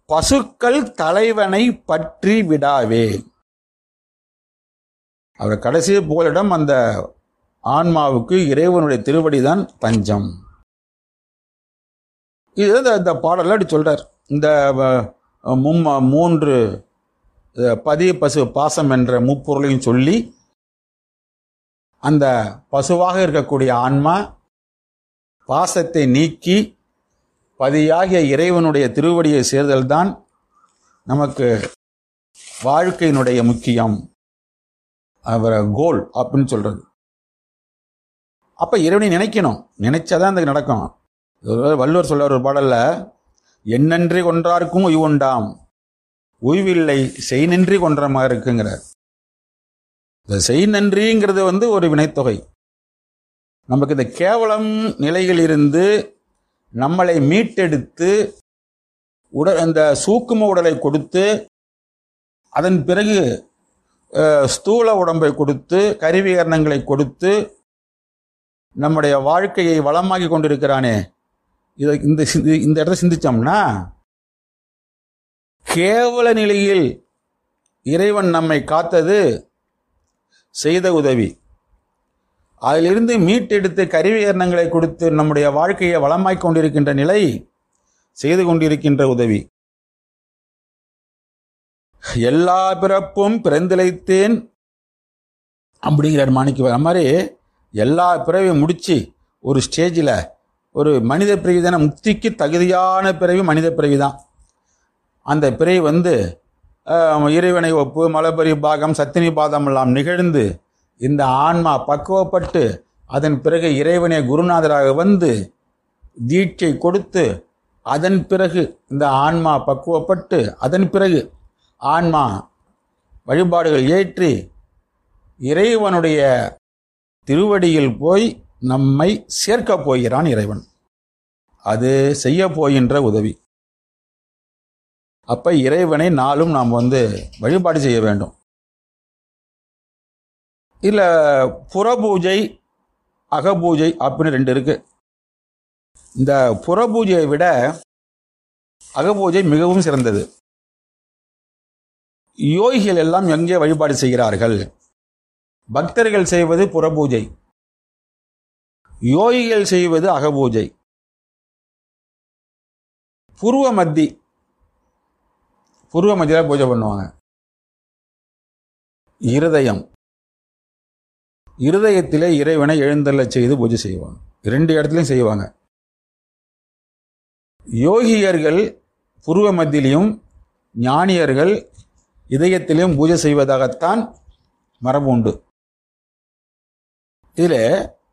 பசுக்கள் தலைவனை பற்றி விடாவே. அவர் கடைசி புகலிடம் அந்த ஆன்மாவுக்கு இறைவனுடைய திருவடிதான் தஞ்சம். இது இந்த பாடல்ல அப்படி சொல்றார். இந்த மூன்று பதி பசு பாசம் என்ற முப்பொருளையும் சொல்லி அந்த பசுவாக இருக்கக்கூடிய ஆன்மா பாசத்தை நீக்கி பதியாகிய இறைவனுடைய திருவடியை சேர்தல் தான் நமக்கு வாழ்க்கையினுடைய முக்கியம், அவரை கோல் அப்படின்னு சொல்றது. அப்ப இறைவனை நினைக்கணும், நினைச்சாதான் அது நடக்கும். வள்ளுவர் சொல்ற ஒரு பாடல்ல, எண்ணன்றி கொன்றார்க்கும் உய்வுண்டாம், உய்வில்லை செய் நின்றி கொன்ற மாதிரி இருக்குங்கிறார். இந்த செய் நன்றிங்கிறது ஒரு வினைத்தொகை. நமக்கு இந்த கேவலம் நிலையில் இருந்து நம்மளை மீட்டெடுத்து அந்த சூக்கும உடலை கொடுத்து அதன் பிறகு ஸ்தூல உடம்பை கொடுத்து கருவிகரணங்களை கொடுத்து நம்முடைய வாழ்க்கையை வளமாக்கி கொண்டிருக்கிறானே. இந்த இடத்த சிந்திச்சோம்னா, கேவல நிலையில் இறைவன் நம்மை காத்தது செய்த உதவி, அதிலிருந்து மீட்டெடுத்து கருவிகரணங்களை கொடுத்து நம்முடைய வாழ்க்கையை வளமாக்கிக் கொண்டிருக்கின்ற நிலை செய்து கொண்டிருக்கின்ற உதவி. எல்லா பிறப்பும் பிறந்திழைத்தேன் அப்படிங்கிறார் மாணிக்க. அது மாதிரி எல்லா பிறவையும் முடிச்சு ஒரு ஸ்டேஜில் ஒரு மனித பிறவி தானே, முக்திக்கு தகுதியான பிறவி மனித பிறவி தான். அந்த பிறவி இறைவனை ஒப்பு மலபரி பாகம் சத்தினி பாதம் எல்லாம் நிகழ்ந்து இந்த ஆன்மா பக்குவப்பட்டு அதன் பிறகு இறைவனை குருநாதராக தீட்சை கொடுத்து அதன் பிறகு இந்த ஆன்மா பக்குவப்பட்டு அதன் பிறகு ஆன்மா வழிபாடுகள் ஏற்றி இறைவனுடைய திருவடியில் போய் நம்மை சேர்க்கப் போகிறான் இறைவன். அது செய்ய போகின்ற உதவி. அப்ப இறைவனை நாளும் நாம் வழிபாடு செய்ய வேண்டும். இல்ல புறபூஜை அகபூஜை அப்படின்னு ரெண்டு இருக்கு. இந்த புறபூஜையை விட அகபூஜை மிகவும் சிறந்தது. யோகிகள் எல்லாம் எங்கே வழிபாடு செய்கிறார்கள்? பக்தர்கள் செய்வது புறபூஜை, யோகிகள் செய்வது அகபூஜை. பூர்வ மத்தியில பூஜை பண்ணுவாங்க. இருதயத்திலே இறைவனை எழுந்தருள செய்து பூஜை செய்வாங்க. 2 இடத்துலையும் செய்வாங்க. யோகியர்கள் பூர்வ மத்தியிலையும் ஞானியர்கள் இதயத்திலையும் பூஜை செய்வதாகத்தான் மரபு உண்டு. இதில்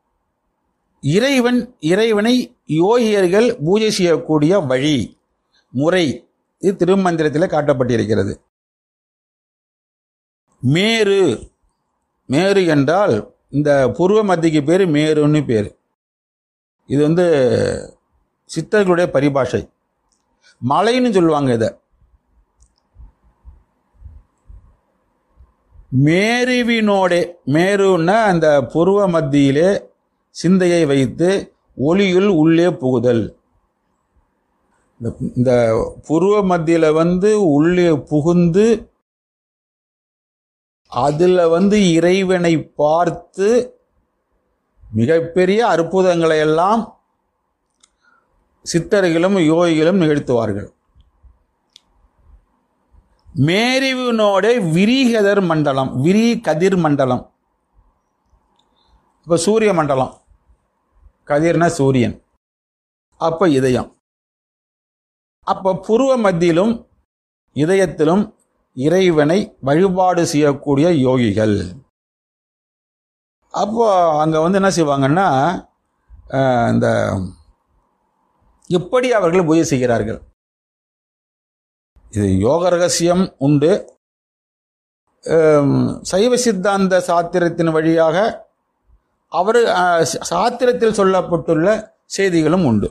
இறைவனை யோகியர்கள் பூஜை செய்யக்கூடிய வழி முறை இது திருமந்திரத்தில் காட்டப்பட்டிருக்கிறது. மேரு என்றால் இந்த பூர்வ மத்திக்கு பேர் மேருன்னு பேர். இது சித்தர்களுடைய பரிபாஷை. மலைன்னு சொல்லுவாங்க இதை. மேருன்னா அந்த பூர்வ மத்தியிலே சிந்தையை வைத்து ஒளியுள் உள்ளே புகுதல். இந்த பூர்வ மத்தியில உள்ளே புகுந்து அதுல இறைவனை பார்த்து மிகப்பெரிய அற்புதங்களை எல்லாம் சித்தர்களும் யோகிகளும் நிகழ்த்துவார்கள். மேருவினோட விரிகதிர் மண்டலம், கதிர் மண்டலம். இப்ப சூரிய மண்டலம், கதிர்னா சூரியன், அப்ப இதயம். அப்ப பூர்வ மத்தியிலும் இதயத்திலும் இறைவனை வழிபாடு செய்யக்கூடிய யோகிகள். அப்போ அங்க என்ன செய்வாங்கன்னா, இந்த எப்படி அவர்கள் பூஜை செய்கிறார்கள். இது யோக ரகசியம் உண்டு. சைவ சித்தாந்த சாத்திரத்தின் வழியாக சாத்திரத்தில் சொல்லப்பட்டுள்ள செய்திகளும் உண்டு.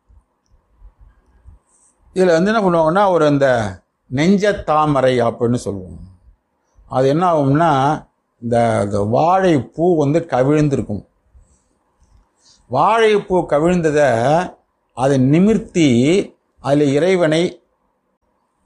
இதில் என்ன பண்ணுவாங்கன்னா, இந்த நெஞ்ச தாமரை அப்படின்னு சொல்லுவோம். அது என்ன ஆகும்னா, இந்த வாழைப்பூ கவிழ்ந்திருக்கும். வாழைப்பூ கவிழ்ந்ததை அதை நிமிர்த்தி அதில் இறைவனை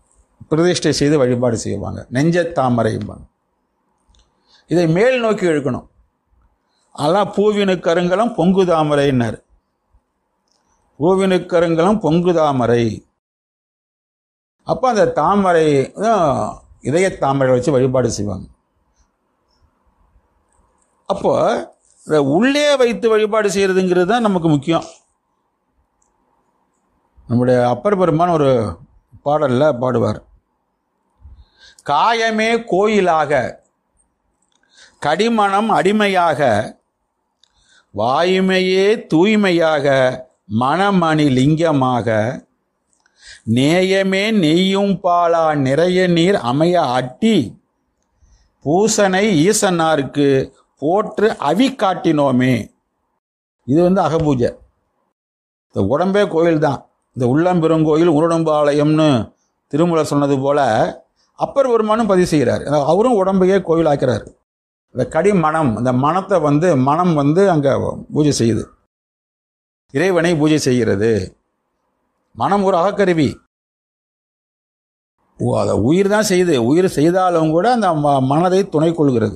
பிரதிஷ்டை செய்து வழிபாடு செய்வாங்க. நெஞ்சத்தாமரைம்பாங்க. இதை மேல் நோக்கி இழுக்கணும். அதான் பூவினு கருங்கலம் பொங்கு தாமரைன்னார். பூவினு கருங்கலம் பொங்கு தாமரை. அப்போ அந்த தாமரை இதய தாமரை வச்சு வழிபாடு செய்வாங்க. அப்போ இந்த உள்ளே வைத்து வழிபாடு செய்யறதுங்கிறது தான் நமக்கு முக்கியம். நம்முடைய அப்பர் பெருமான் ஒரு பாடல்ல பாடுவார், காயமே கோயிலாக கடிமணம் அடிமையாக வாயுமையே தூய்மையாக மணமணி லிங்கமாக நேயமே நெய்யும் பாலா நிறைய நீர் அமைய அட்டி பூசனை ஈசனாருக்கு போற்று அவி காட்டினோமே. இது அகபூஜை. இந்த உடம்பே கோயில் தான். இந்த உள்ளம் பெருங்கோயில் உருடம்பாளையம்னு திருமூலர் சொன்னது போல அப்பர் பெருமானும் பதிவு செய்கிறார். அவரும் உடம்பையே கோயில் ஆக்கிறார். இந்த கடிமணம், இந்த மனத்தை மனம் அங்கே பூஜை செய்யுது, இறைவனை பூஜை செய்கிறது. மனம் ஒரு அகக்கருவி. அதை உயிர் தான் செய்யுது. உயிர் செய்தாலும் கூட அந்த மனதை துணை கொள்கிறது.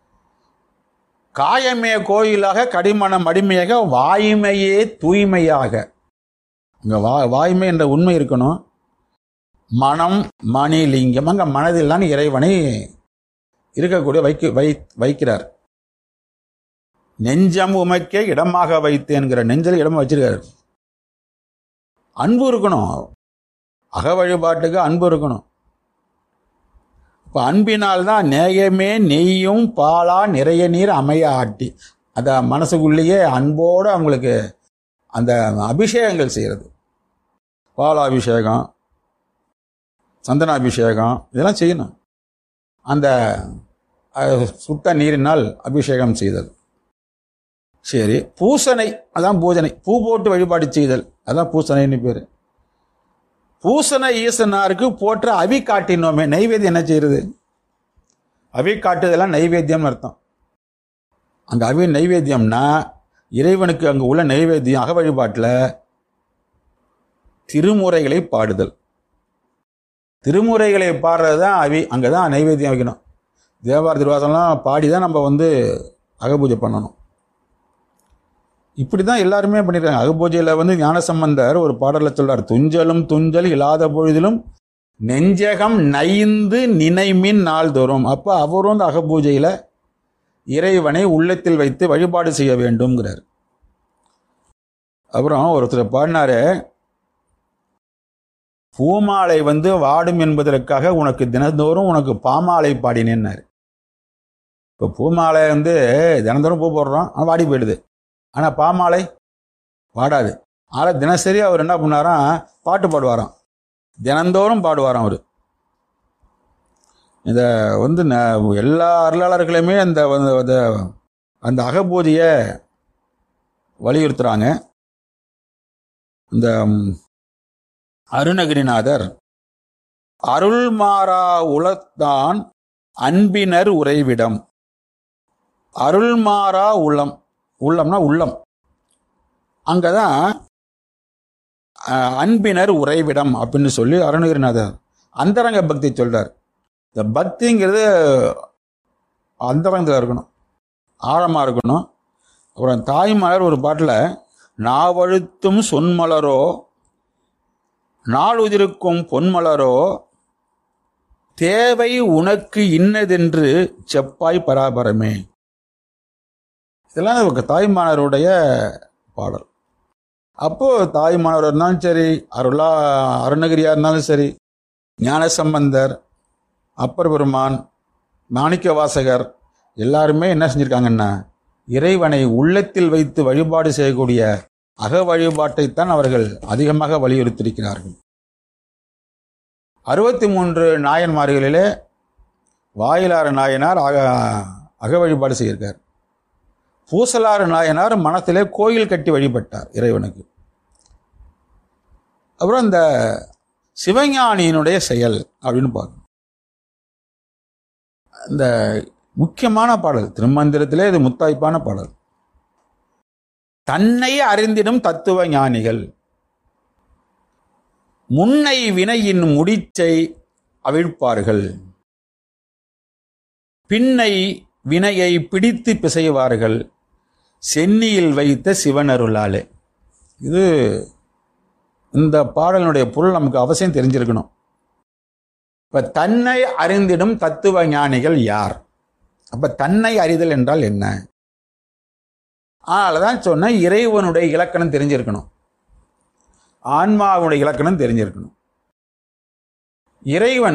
காயமே கோயிலாக கடிமணம் அடிமையாக வாய்மையே தூய்மையாக. இங்கே வாய்மை என்ற உண்மை இருக்கணும். மனம் மணி லிங்கம், அங்கே மனதில் தான் இறைவனை இருக்கக்கூடிய வைக்கிறார். நெஞ்சம் உமைக்கே இடமாக வைத்தேன்கிற நெஞ்சில் இடமா வச்சிருக்காரு. அன்பு இருக்கணும். அக வழிபாட்டுக்கு அன்பு இருக்கணும். இப்போ அன்பினால் தான் நேயமே நெய்யும் பாலா நிறைய நீர் அமைய ஆட்டி. அந்த மனசுக்குள்ளேயே அன்போடு அவங்களுக்கு அந்த அபிஷேகங்கள் செய்கிறது. பாலாபிஷேகம், சந்தனாபிஷேகம் இதெல்லாம் செய்யணும். அந்த சுத்த நீரினால் அபிஷேகம் செய்தல். சரி, பூசனை அதான் பூஜனை. பூ போட்டு வழிபாடு செய்தல் அதான் பூசனைன்னு பேர். பூசனை ஈசனாருக்கு போற்ற அவி காட்டினோமே. நைவேத்தியம் என்ன செய்யறது? அவி காட்டுதெல்லாம் நைவேத்தியம் அர்த்தம். அங்கே அவி நைவேத்தியம்னா இறைவனுக்கு அங்கே உள்ள நைவேத்தியம். அக வழிபாட்டில் திருமுறைகளை பாடுதல். திருமுறைகளை பாடுறது தான் அவி. அங்கே தான் நைவேத்தியம் வைக்கணும். தேவார திருவாசகம்லாம் பாடி தான் நம்ம அகபூஜை பண்ணணும். இப்படி தான் எல்லாருமே பண்ணியிருக்காங்க. அகபூஜையில் ஞானசம்பந்தர் ஒரு பாடலில் சொல்றார், துஞ்சலும் துஞ்சல் இல்லாத பொழுதிலும் நெஞ்சகம் நைந்து நினைமின் நாள்தோறும். அப்போ அவரும் அந்த அகபூஜையில் இறைவனை உள்ளத்தில் வைத்து வழிபாடு செய்ய வேண்டும்ங்கிறார். அப்புறம் ஒருத்தர் பாடினாரு, பூமாலை வாடும் என்பதற்காக உனக்கு தினந்தோறும் உனக்கு பாமாலை பாடினேன்னாரு. இப்போ பூமாலை தினந்தோறும் பூ போடுறோம், ஆனால் வாடி போயிடுது. ஆனால் பாமாலை பாடாது. ஆனால் தினசரி அவர் என்ன பண்ணாராம், பாட்டு பாடுவாராம். தினந்தோறும் பாடுவாராம் அவர். இதை எல்லா அருளாளர்களுமே அந்த அகபூஜையை வலியுறுத்துறாங்க. இந்த அருணகிரிநாதர் அருள்மாறா உளத்தான் அன்பினர் உறைவிடம். அருள்மாறா உள்ளம், உள்ளம்னா உள்ளம், அங்கதான் அன்பினர் உறைவிடம் அப்படின்னு சொல்லி அருணகிரிநாதர் அந்தரங்க பக்தி சொல்றார். இந்த பக்திங்கிறது அந்தரங்கத்தில் இருக்கணும், ஆழமாக இருக்கணும். அப்புறம் தாய்மலர் ஒரு பாட்டில், நாவழுத்தும் சொன்மலரோ நாளுதிருக்கும் பொன்மலரோ தேவை உனக்கு இன்னதென்று செப்பாய் பராபரமே. இதெல்லாம் தாய்மானவருடைய பாடல். அப்போ தாய்மானவர் இருந்தாலும் சரி, அருணகிரியா இருந்தாலும் சரி, ஞானசம்பந்தர், அப்பர் பெருமான், மாணிக்க வாசகர் எல்லாருமே என்ன செஞ்சிருக்காங்கன்னா, இறைவனை உள்ளத்தில் வைத்து வழிபாடு செய்யக்கூடிய அக வழிபாட்டைத்தான் அவர்கள் அதிகமாக வலியுறுத்தியிருக்கிறார்கள். 63 நாயன்மார்களிலே வாயிலாறு நாயனார் அக வழிபாடு செய்திருக்கார். பூசலாறு நாயனார் மனத்திலே கோயில் கட்டி வழிபட்டார் இறைவனுக்கு. அப்புறம் இந்த சிவஞானியினுடைய செயல் அப்படின்னு பார்க்கணும். இந்த முக்கியமான பாடல் திருமந்திரத்திலே இது முத்தாய்ப்பான பாடல். தன்னை அறிந்திடும் தத்துவ ஞானிகள் முன்னை வினையின் முடிச்சை அவிழ்ப்பார்கள். பின்னை வினையை பிடித்து பிசைவார்கள் சென்னியில் வைத்த சிவனருளாலே. இது இந்த பாடலினுடைய பொருள் நமக்கு அவசியம் தெரிஞ்சிருக்கணும். இப்ப தன்னை அறிந்திடும் தத்துவ ஞானிகள் யார்? அப்ப தன்னை அறிதல் என்றால் என்ன? அதனாலதான் சொன்ன இறைவனுடைய இலக்கணம் தெரிஞ்சிருக்கணும், ஆன்மாவுடைய இலக்கணம் தெரிஞ்சிருக்கணும். இறைவன்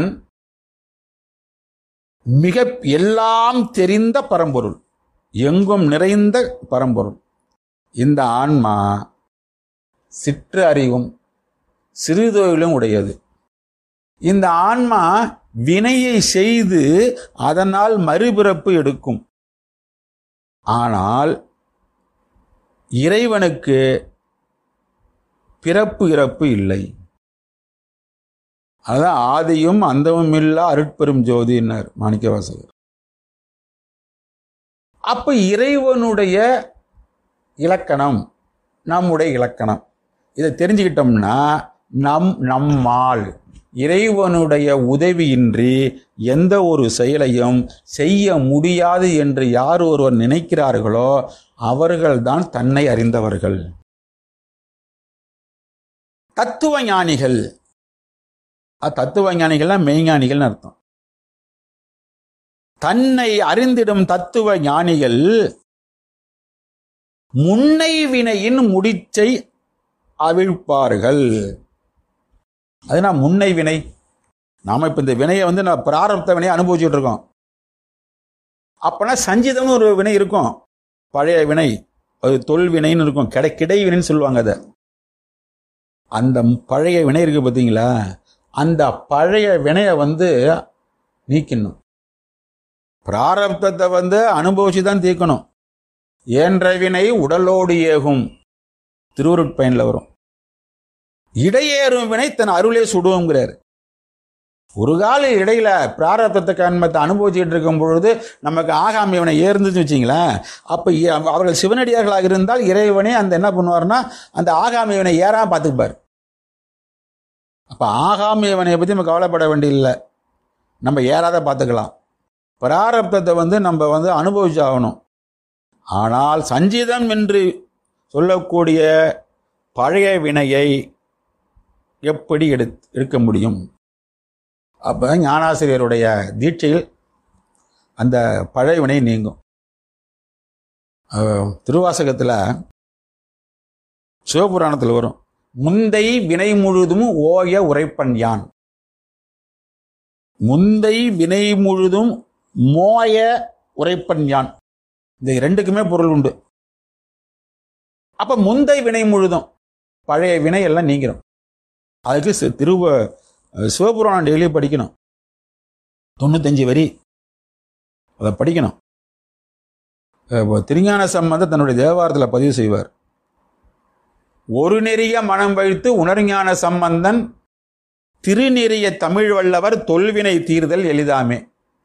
மிக எல்லாம் தெரிந்த பரம்பொருள், எங்கும் நிறைந்த பரம்பொருள். இந்த ஆன்மா சிற்று அறிவும் சிறுதொழிலும் உடையது. இந்த ஆன்மா வினையை செய்து அதனால் மறுபிறப்பு எடுக்கும். ஆனால் இறைவனுக்கு பிறப்பு இறப்பு இல்லை. அதான் ஆதியும் அந்தமும் இல்லா அருட்பெரும் ஜோதினார் மாணிக்கவாசகர். அப்ப இறைவனுடைய இலக்கணம் நம்முடைய இலக்கணம். இதை தெரிஞ்சுக்கிட்டோம்னா நம்மால் இறைவனுடைய உதவியின்றி எந்த ஒரு செயலையும் செய்ய முடியாது என்று யார் ஒருவர் நினைக்கிறார்களோ அவர்கள்தான் தன்னை அறிந்தவர்கள். தத்துவ ஞானிகள், தத்துவ ஞானிகள்லாம் மெய்ஞானிகள்னு அர்த்தம். தன்னை அறிந்திடும் தத்துவ ஞானிகள் முன்னை வினையின் முடிச்சை அவிழ்ப்பார்கள். அதுனா முன்னை வினை. நாம இப்ப இந்த வினையை நான் பிராரப்த வினையை அனுபவிச்சுட்டு இருக்கோம். அப்பனா சஞ்சிதம்னு ஒரு வினை இருக்கும், பழைய வினை, அது தொல் வினைன்னு இருக்கும், கிடை வினைன்னு சொல்லுவாங்க. அதை அந்த பழைய வினை இருக்கு பார்த்தீங்களா, அந்த பழைய வினையை நீக்கணும். பிராரப்தத்தை அனுபவிச்சுதான் தீர்க்கணும். ஏன்ற வினை உடலோடு ஏகும், திருவருட்பயனில் வரும். இடையேறும் வினை தன் அருளே சுடுவோங்கிறார். ஒரு கால இடையில பிராரப்தத்தை கண்மத்தை அனுபவிச்சுட்டு இருக்கும் பொழுது நமக்கு ஆகாமிய வினை ஏறுந்துன்னு வச்சிங்களேன். அப்ப அவர்கள் சிவனடியார்களாக இருந்தால் இறைவனே அந்த என்ன பண்ணுவார்னா அந்த ஆகாமிய வினை ஏறாம பார்த்துப்பார். அப்ப ஆகாமிய வினையை பத்தி நம்ம கவலைப்பட வேண்டியதில்லை, நம்ம ஏறாத பார்த்துக்கலாம். பிராரப்தத்தை நம்ம அனுபவிச்சாகணும். ஆனால் சஞ்சிதம் என்று சொல்லக்கூடிய பழைய வினையை எப்படி எடுக்க முடியும்? அப்ப ஞானாசிரியருடைய தீட்சையில் அந்த பழைய வினை நீங்கும். திருவாசகத்தில் சிவபுராணத்தில் வரும், முந்தை வினை முழுதும் ஓய உரைப்பன் யான். முந்தை வினை முழுதும் மோய உரைப்பன் யான். இந்த ரெண்டுக்குமே பொருள் உண்டு. அப்ப முந்தை வினை முழுதும், பழைய வினை எல்லாம் நீங்கிறோம். அதுக்கு சிவபுராணம் டெய்லி படிக்கணும். 95 வரி அதை படிக்கணும். திருஞான சம்பந்தர் தன்னுடைய தேவாரத்தில் பதிவு செய்வார். ஒரு நெறிய மனம் வைத்து உணர்ஞான சம்பந்தன் திருநெறிய தமிழ் வல்லவர் தொல்வினை தீர்தல் எளிதாமே.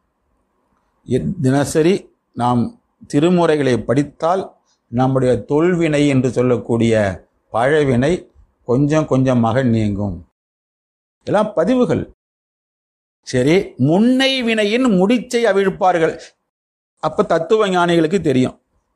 தினசரி நாம் திருமுறைகளை படித்தால் நம்முடைய தொல்வினை என்று சொல்லக்கூடிய பழவினை கொஞ்சம் கொஞ்சமாக நீங்கும். எல்லாம் பதிவுகள். சரி, முன்னை வினையின் முடிச்சை அவிழ்ப்பார்கள். அப்ப தத்துவ ஞானிகளுக்கு தெரியும்.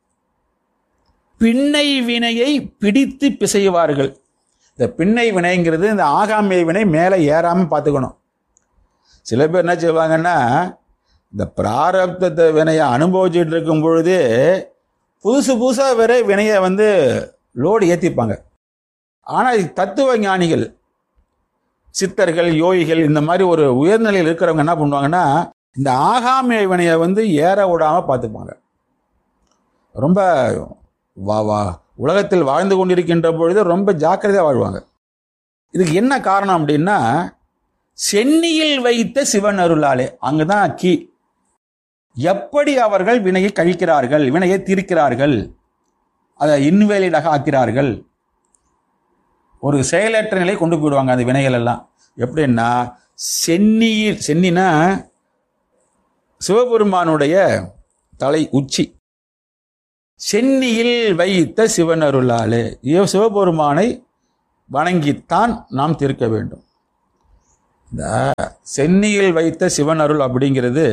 பின்னை வினையை பிடித்து பிசைவார்கள். இந்த பின்னை வினைங்கிறது இந்த ஆகாமிய வினை மேலே ஏறாம பார்த்துக்கணும். சில பேர் என்ன செய்வாங்கன்னா, இந்த பிராரப்த வினையை அனுபவிச்சுட்டு இருக்கும் பொழுது புதுசா வேற வினையை லோடு ஏற்றிப்பாங்க. ஆனால் தத்துவ ஞானிகள், சித்தர்கள், யோகிகள், இந்த மாதிரி ஒரு உயர்நிலையில் இருக்கிறவங்க என்ன பண்ணுவாங்கன்னா, இந்த ஆகாமிய வினையை ஏற விடாம பார்த்துப்பாங்க. ரொம்ப உலகத்தில் வாழ்ந்து கொண்டிருக்கின்ற பொழுது ரொம்ப ஜாக்கிரதையாக வாழ்வாங்க. இதுக்கு என்ன காரணம் அப்படின்னா, சென்னியில் வைத்த சிவன் அருளாலே. அங்குதான் கீ. எப்படி அவர்கள் வினையை கழிக்கிறார்கள், வினையை தீர்க்கிறார்கள், அதை இன்வேலிடாக ஆக்கிறார்கள், ஒரு செயலற்ற நிலை கொண்டு போயிடுவாங்க அந்த வினைகள் எல்லாம். எப்படின்னா, சென்னினா சிவபெருமானுடைய தலை உச்சி. சென்னியில் வைத்த சிவன் அருளாலே. சிவபெருமானை வணங்கித்தான் நாம் தீர்க்க வேண்டும். இந்த சென்னியில் வைத்த சிவன் அருள் அப்படிங்கிறது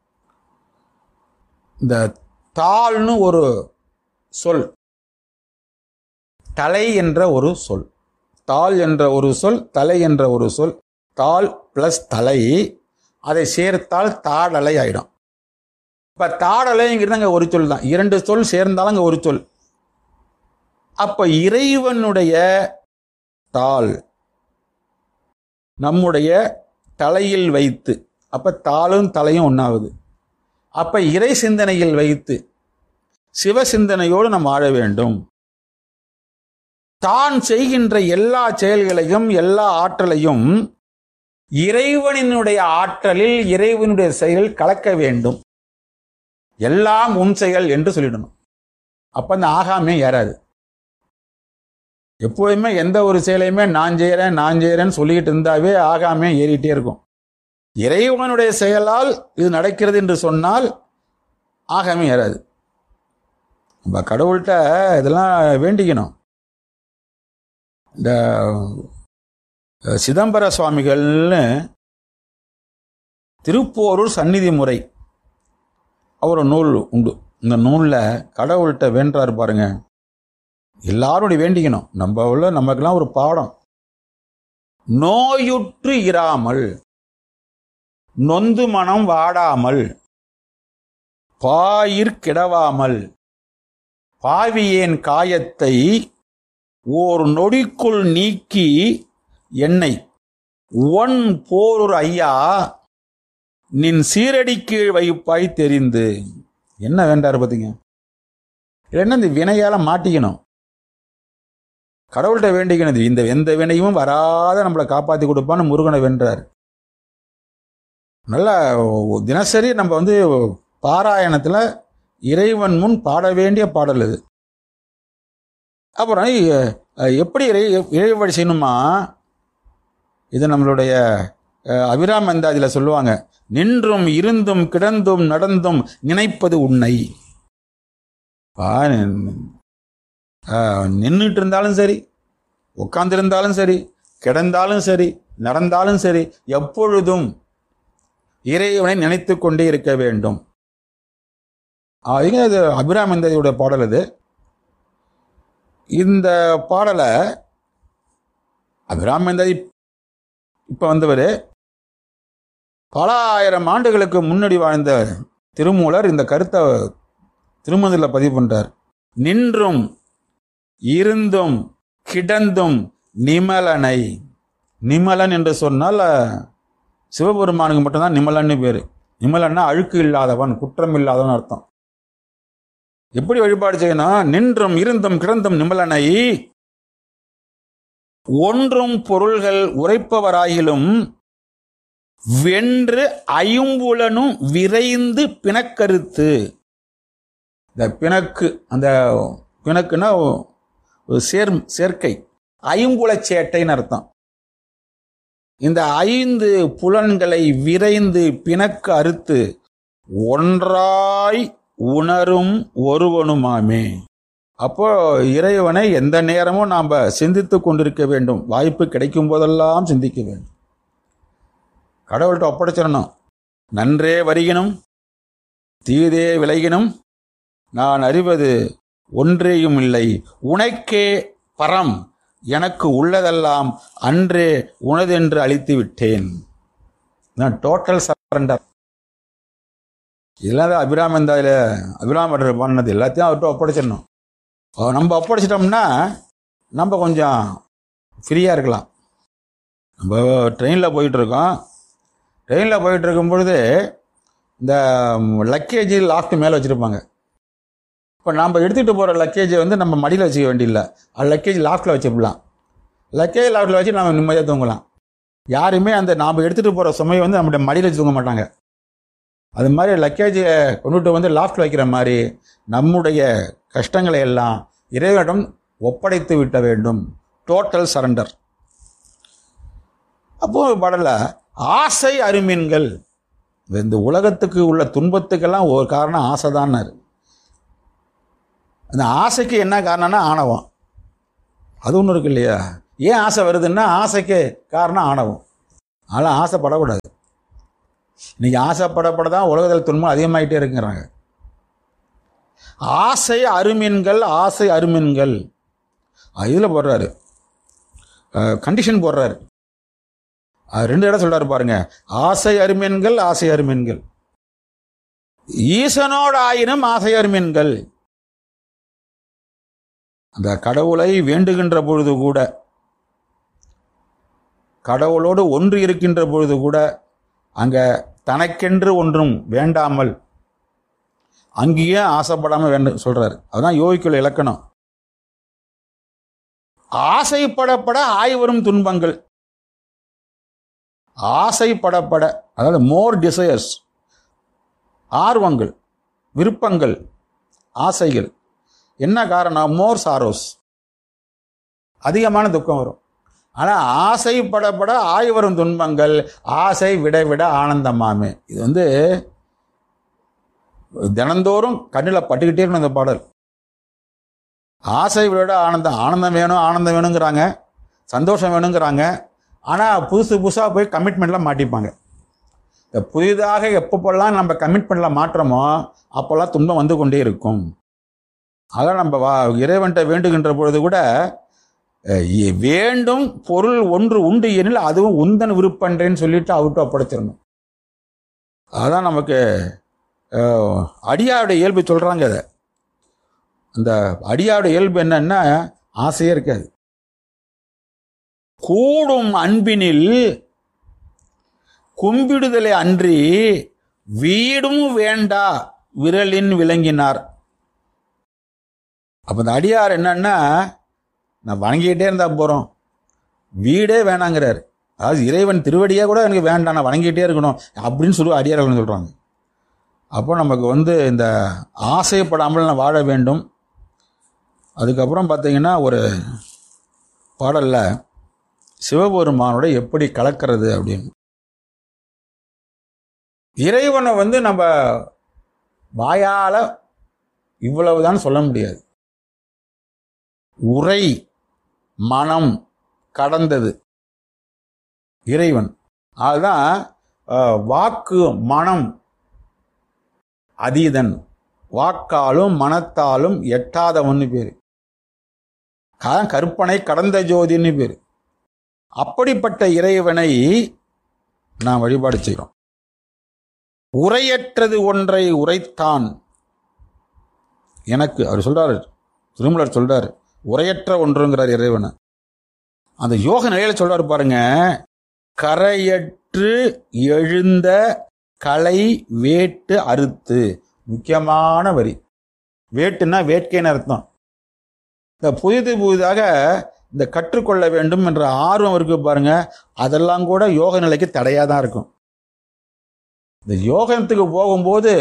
இந்த தாள்னு ஒரு சொல், தலை என்ற ஒரு சொல், தாள் என்ற ஒரு சொல், தலை என்ற ஒரு சொல், தாள் பிளஸ் தலை, அதை சேர்த்தால் தாடலை ஆயிடும். இப்ப தாடலைங்கிறது அங்க ஒரு சொல் தான், இரண்டு சொல் சேர்ந்தாலும் அங்க ஒரு சொல். அப்ப இறைவனுடைய தாள் நம்முடைய தலையில் வைத்து, அப்ப தாளும் தலையும் ஒன்றாகுது. அப்ப இறை சிந்தனையில் வைத்து சிவ சிந்தனையோடு நாம் வாழ வேண்டும். தான் செய்கின்ற எல்லா செயல்களையும் எல்லா ஆற்றலையும் இறைவனினுடைய ஆற்றலில் இறைவனுடைய செயலில் கலக்க வேண்டும். எல்லாம் உன் செயல் என்று சொல்லிடணும். அப்ப அந்த ஆகாமே ஏறாது. எப்போதுமே எந்த ஒரு செயலையுமே நான் செய்யறேன்னு சொல்லிக்கிட்டு இருந்தாவே ஆகாமே ஏறிட்டே இருக்கும். இறைவனுடைய செயலால் இது நடக்கிறது என்று சொன்னால் ஆகாமே ஏறாது. நம்ம கடவுள்கிட்ட இதெல்லாம் வேண்டிக்கணும். இந்த சிதம்பர சுவாமிகள்னு திருப்போரூர் சந்நிதி முறை அவர் நூல் உண்டு. இந்த நூலில் கடவுள்கிட்ட வேண்டாரு பாருங்க. எல்லாரும் வேண்டிக்கணும். நமக்கெல்லாம் ஒரு பாடம். நோயுற்று இராமல், நொந்து மனம் வாடாமல், பாயிற் கிடவாமல், பாவியேன் காயத்தை ஓர் நொடிக்குள் நீக்கி என்னை ஒன் போரூர் ஐயா நின் சீரடி கீழ் வைப்பாய் தெரிந்து. என்ன வேண்டாரு பார்த்தீங்க? இல்லைன்னா இந்த வினையால மாட்டிக்கணும். கடவுள்கிட்ட வேண்டிக்கணும். இந்த எந்த வினையும் வராத நம்மளை காப்பாற்றி கொடுப்பான்னு முருகனை வென்றார். நல்லா தினசரி நம்ம பாராயணத்தில் இறைவன் முன் பாட வேண்டிய பாடல் இது. அப்புறம் எப்படி இறை வழி செய்யணுமா? இது நம்மளுடைய அபிராம அந்தாதியில் சொல்லுவாங்க. நின்றும் இருந்தும் கிடந்தும் நடந்தும் நினைப்பது உன்னை. நின்றுட்டு இருந்தாலும் சரி, உட்கார்ந்திருந்தாலும் சரி, கிடந்தாலும் சரி, நடந்தாலும் சரி, எப்பொழுதும் இறைவனை நினைத்து கொண்டே இருக்க வேண்டும். அது அபிராம அந்தாதியுடைய பாடல் இது. இந்த பாடலை அபிராம அந்தாதி இப்ப வந்தவர் பல ஆயிரம் ஆண்டுகளுக்கு முன்னாடி வாழ்ந்த திருமூலர் இந்த கருத்தை திருமந்திரத்தில் பதிவு பண்றார். நின்றும் இருந்தும் கிடந்தும் நிமலனை. நிமலன் என்று சொன்னால் சிவபெருமானுக்கு மட்டும்தான் நிமலன்னு பேரு. நிமலன்னா அழுக்கு இல்லாதவன், குற்றம் இல்லாதவன் அர்த்தம். எப்படி வழிபாடு செய்யணும்? நின்றும் இருந்தும் கிடந்தும் நிமலனை ஒன்றும் பொருள்கள் உரைப்பவராயிலும் வென்று ஐம்புலனும் விரைந்து பிணக்கருத்து. இந்த பிணக்கு, அந்த பிணக்குன்னா சேர்க்கை, ஐம்புலச் சேட்டைன்னு அர்த்தம். இந்த 5 புலன்களை விரைந்து பிணக்கு அறுத்து ஒன்றாய் உணரும் ஒருவனுமாமே. அப்போ இறைவனை எந்த நேரமும் நாம் சிந்தித்து கொண்டிருக்க வேண்டும். வாய்ப்பு கிடைக்கும் போதெல்லாம் சிந்திக்க வேண்டும். கடவுள்கிட்ட ஒப்படைச்சிடணும். நன்றே வருகினும் தீதே விளைகினும் நான் அறிவது ஒன்றேயும் இல்லை, உனக்கே பரம், எனக்கு உள்ளதெல்லாம் அன்றே உனதென்று அழித்து விட்டேன். நான் டோட்டல் சரண்டர். இதெல்லாம் அபிராம அபிராமர் பண்ணது எல்லாத்தையும் அவர்கிட்ட ஒப்படைச்சிடணும். நம்ம ஒப்படைச்சிட்டோம்னா நம்ம கொஞ்சம் ஃப்ரீயாக இருக்கலாம். நம்ம ட்ரெயினில் போயிட்டுருக்கோம். ட்ரெயினில் போயிட்டு இருக்கும் பொழுது இந்த லக்கேஜ் லாஃப்ட் மேலே வச்சுருப்பாங்க. இப்போ நம்ம எடுத்துகிட்டு போகிற லக்கேஜை நம்ம மடியில் வச்சுக்க வேண்டியதில்லை. லக்கேஜ் லாஃப்டில் வச்சுக்கலாம். லக்கேஜ் லாஃப்டில் வச்சு நம்ம நிம்மதியாக தூங்கலாம். யாருமே அந்த நாம் எடுத்துகிட்டு போகிற சுமையை நம்முடைய மடியில் வச்சு தூங்க மாட்டாங்க. அது மாதிரி லக்கேஜை கொண்டுட்டு லாஃப்டில் வைக்கிற மாதிரி நம்முடைய கஷ்டங்களை எல்லாம் இறைவனிடம் ஒப்படைத்து விட்ட வேண்டும். Total surrender. அப்போ பாடல ஆசை அருமீன்கள். இந்த உலகத்துக்கு உள்ள துன்பத்துக்கெல்லாம் ஒரு காரணம் ஆசைதான்னாரு. அந்த ஆசைக்கு என்ன காரணம்னா ஆணவம். அது ஒன்று இருக்கு இல்லையா? ஏன் ஆசை வருதுன்னா ஆசைக்கு காரணம் ஆணவம். அதெல்லாம் ஆசைப்படக்கூடாது. இன்னைக்கு ஆசைப்படப்படதான் உலகத்தில் துன்பம் அதிகமாகிட்டே இருக்குங்கிறாங்க. ஆசை அருமீன்கள், ஆசை அருமீன்கள். இதில் போடுறாரு, கண்டிஷன் போடுறாரு. 2 இடம் சொல்றாரு பாருங்க. ஆசை அருமீன்கள், ஆசை அருமீன்கள். ஈசனோடு ஆயினும் ஆசை அருமீன்கள். அந்த கடவுளை வேண்டுகின்ற பொழுது கூட, கடவுளோடு ஒன்று இருக்கின்ற பொழுது கூட அங்க தனக்கென்று ஒன்றும் வேண்டாமல் அங்கேயே ஆசைப்படாமல் வேண்டும் சொல்றாரு. அதுதான் யோகிக்குள்ள இலக்கணம். ஆசைப்படப்பட ஆய்வரும் துன்பங்கள். ஆசைப்படப்பட, அதாவது மோர் டிசையர்ஸ், ஆர்வங்கள், விருப்பங்கள், ஆசைகள். என்ன காரணம்? மோர் சாரோஸ், அதிகமான துக்கம் வரும். ஆனால் ஆசைப்படப்பட ஆய்வரும் துன்பங்கள், ஆசை விட விட ஆனந்தமாமே. இது தினந்தோறும் கண்ணில் பட்டுக்கிட்டே இருக்கணும் இந்த பாடல். ஆசை விட ஆனந்தம், ஆனந்தம் வேணும், ஆனந்தம் வேணுங்கிறாங்க, சந்தோஷம் வேணுங்கிறாங்க. ஆனால் புதுசாக போய் கமிட்மெண்ட்லாம் மாட்டிப்பாங்க. புதிதாக எப்பப்பெல்லாம் நம்ம கமிட்மெண்ட்டில் மாற்றமோ அப்போல்லாம் துன்பம் வந்து கொண்டே இருக்கும். அதான் நம்ம இறைவன்கிட்ட வேண்டுகின்ற பொழுது கூட வேண்டும் பொருள் ஒன்று உண்டு எனில் அதுவும் உந்தன் விருப்பன்றேன்னு சொல்லிட்டு அவர்கிட்ட ஒப்படைச்சிடணும். அதான் நமக்கு அடியாருடைய இயல்பு சொல்றாங்க. அதை அந்த அடியாருடைய இயல்பு என்னன்னா ஆசையே இருக்காது. கூடும் அன்பினில் கும்பிடுதலை அன்றி வீடும் வேண்டா விரலின் விளங்கினார். அப்ப இந்த அடியார் என்னன்னா, நான் வணங்கிக்கிட்டே இருந்தா போறோம், வீடே வேணாங்கிறார். அதாவது இறைவன் திருவடியே கூட எனக்கு வேண்டாம், நான் வணங்கிக்கிட்டே இருக்கணும் அப்படின்னு சொல்லி அடியார்கள் சொல்றாங்க. அப்போ நமக்கு இந்த ஆசைப்படாமல் நான் வாழ வேண்டும். அதுக்கப்புறம் பார்த்தீங்கன்னா ஒரு பாடல்ல சிவபெருமானோட எப்படி கலக்கிறது அப்படின்னு. இறைவனை நம்ம வாயால இவ்வளவுதான் சொல்ல முடியாது. உரை மனம் கடந்தது இறைவன். அதுதான் வாக்கு மனம் அதீதன், வாக்காலும் மனத்தாலும் எட்டாதவன்னு பேரு. கற்பனை கடந்த ஜோதின்னு பேரு. அப்படிப்பட்ட இறைவனை நாம் வழிபாடு செய்கிறோம். உரையற்றது ஒன்றை உரைத்தான் எனக்கு, அவர் சொல்றாரு, திருமூலர் சொல்றாரு, உரையற்ற ஒன்றுங்கிறார் இறைவனை. அந்த யோக நிலையில சொல்றாரு பாருங்க, கரையற்று எழுந்த களை வேட்டு அறுத்து. முக்கியமான வரி. வேட்டுன்னா வேட்கைன்னு அர்த்தம். இந்த புதிதாக இந்த கற்றுக்கொள்ள வேண்டும் என்ற ஆர்வம் இருக்கு பாருங்க, அதெல்லாம் கூட யோக நிலைக்கு தடையாக தான் இருக்கும். இந்த யோகத்துக்கு போகும்போது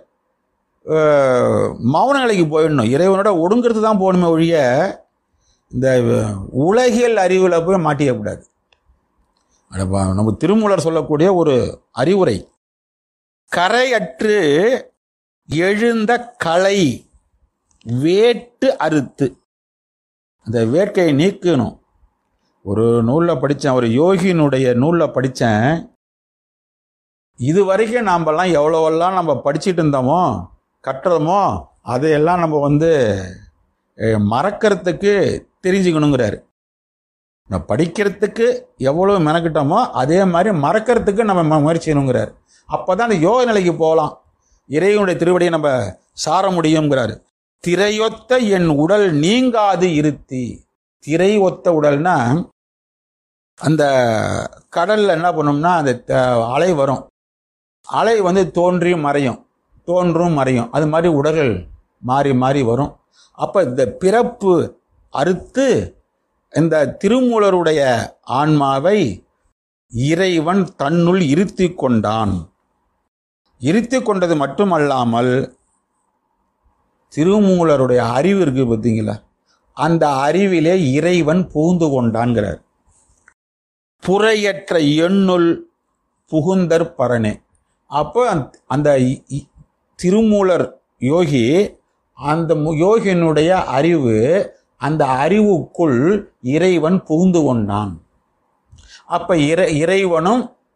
மௌன நிலைக்கு போயிடணும், இறைவனோட ஒடுங்கிறது தான் போகணுமே ஒழிய இந்த உலகியல் அறிவில் போய் மாட்டிக்கக்கூடாது. நம்ம திருமூலர் சொல்லக்கூடிய ஒரு அறிவுரை, கரையற்று எழுந்த களை வேட்டு அறுத்து. அந்த வேட்கையை நீக்கணும். ஒரு நூலில் படித்தேன், ஒரு யோகியினுடைய நூலில் படித்தேன். இது வரைக்கும் நாமெல்லாம் எவ்வளோவெல்லாம் நம்ம படிச்சுட்டு இருந்தோமோ கட்டுறோமோ அதையெல்லாம் நம்ம மறக்கிறதுக்கு தெரிஞ்சுக்கணுங்கிறாரு. நம்ம படிக்கிறதுக்கு எவ்வளோ மெனக்கிட்டோமோ அதே மாதிரி மறக்கிறதுக்கு நம்ம முயற்சி செய்யணுங்கிறாரு. அப்போ தான் அந்த யோக நிலைக்கு போகலாம், இறைவனுடைய திருவடியை நம்ம சார முடியுங்கிறாரு. திரையொத்த என் உடல் நீங்காது இருத்தி. திரை ஒத்த உடல்னா அந்த கடல்ல என்ன பண்ணும்னா அந்த அலை வரும், அலை தோன்றியும் மறையும், தோன்றும் மறையும், அது மாதிரி உடல்கள் மாறி மாறி வரும். அப்போ இந்த பிறப்பு அறுத்து இந்த திருமூலருடைய ஆன்மாவை இறைவன் தன்னுள் இருத்தி கொண்டான். இருத்தி கொண்டது மட்டுமல்லாமல் திருமூலருடைய அறிவு இருக்கு பார்த்தீங்களா, அந்த அறிவிலே இறைவன் புகுந்து கொண்டான்கிறார். புறையற்ற எண்ணுள் புகுந்தற் பரனே. அப்போ அந்த திருமூலர் யோகி, அந்த யோகியினுடைய அறிவு, அந்த அறிவுக்குள் இறைவன் புகுந்து கொண்டான். அப்ப இறைவனும்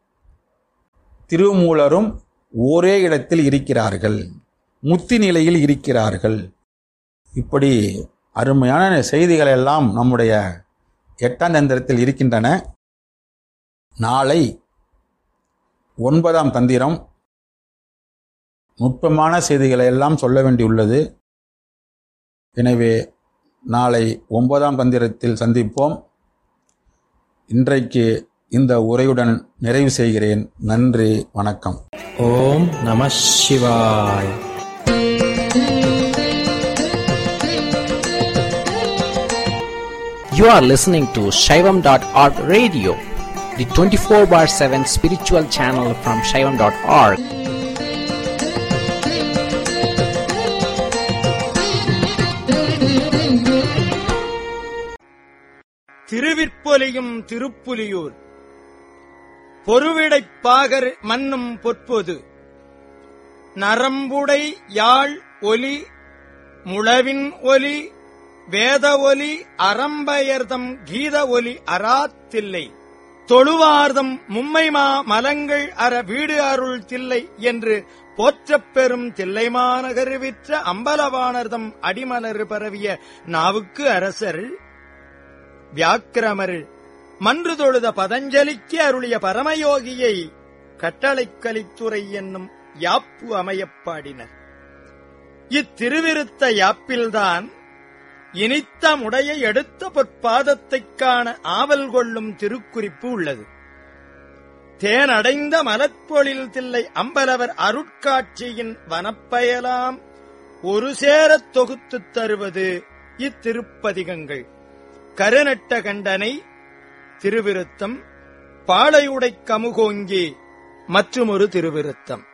திருமூலரும் ஒரே இடத்தில் இருக்கிறார்கள், முத்தி நிலையில் இருக்கிறார்கள். இப்படி அருமையான செய்திகள் எல்லாம் நம்முடைய 8ஆம் தந்திரத்தில் இருக்கின்றன. நாளை 9ஆம் தந்திரம் நுட்பமான செய்திகளை எல்லாம் சொல்ல வேண்டியுள்ளது. எனவே நாளை 9ஆம் தந்திரத்தில் சந்திப்போம். இன்றைக்கு இந்த உரையுடன் நிறைவு செய்கிறேன். நன்றி, வணக்கம். ஓம் நம சிவாய். You are listening to Shaivam.org radio, the 24/7 spiritual channel from Shaivam.org. திருவிற்பொலியும் Thiruppuliyur பொருவிடைப்பாகர் மன்னும் பொற்பொது நரம்புடை யாழ் ஒலி முழவின் ஒலி வேத ஒலி அறம்பயர்தம் கீத ஒலி அறாத்தில்லை தொழுவார்தம் மும்மைமா மலங்கள் அற வீடு அருள் தில்லை என்று போற்றப் பெறும் தில்லைமாநகர் விற்ற அம்பலவாணர்தம் அடிமலர் பரவிய நாவுக்கு அரசர் வியாக்கிரமர் மன்று தொழுத பதஞ்சலிக்கு அருளிய பரமயோகியை கட்டளைக் கலித்துறை என்னும் யாப்பு அமையப் பாடினர். இத்திருவிருத்த யாப்பில்தான் இனித்த முடைய எடுத்த பொற்பாதத்தைக் காண ஆவல் கொள்ளும் திருக்குறிப்பு உள்ளது. தேனடைந்த மலர்ப்பொழில் தில்லை அம்பலவர் அருட்காட்சியின் வனப்பயலாம் ஒரு சேரத் தொகுத்துத் தருவது இத்திருப்பதிகங்கள். கருநட்ட கண்டனை திருவிருத்தம், பாளையுடைக் கமுகோங்கி மற்றுமொரு திருவிருத்தம்.